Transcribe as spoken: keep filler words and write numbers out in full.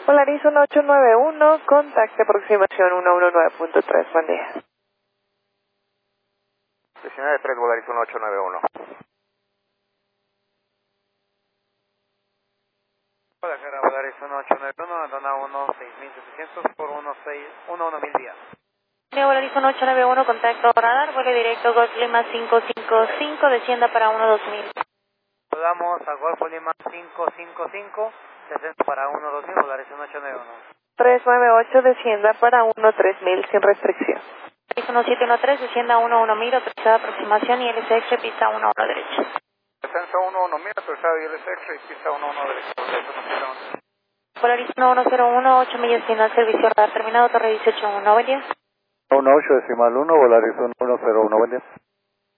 Polaris uno ocho nueve uno, contacte aproximación uno uno nueve punto tres, buen día. diecinueve tres, Polaris uno ocho nueve uno. Hola, Jera, Polaris uno ocho nueve uno, dona uno seis mil setecientos por uno uno mil días. Polaris uno ocho nueve uno, contacto radar, vuelo directo Golf Lima cinco cinco cinco, descienda para uno dos mil. Saludamos a Golfo Lima cinco cinco cinco, descienda para uno dos mil, Polaris uno ocho nueve uno. tres nueve ocho, descienda para uno tres mil sin restricción. Polaris uno siete uno tres, descienda uno uno mil, autorizada aproximación y L C X, pista uno uno derecho. Descenso uno uno mil, autorizado y L C X, pista uno uno derecho. Polaris uno uno cero uno, ocho millas final, servicio radar terminado, torre dieciocho uno, buen día. uno ocho decimal uno, Polaris uno uno cero uno, buen día.